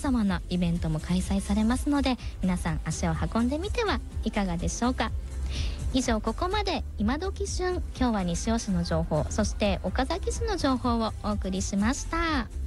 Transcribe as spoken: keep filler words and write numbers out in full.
々なイベントも開催されますので、皆さん足を運んでみてはいかがでしょうか。以上、ここまで今どき旬、今日は西尾市の情報、そして岡崎市の情報をお送りしました。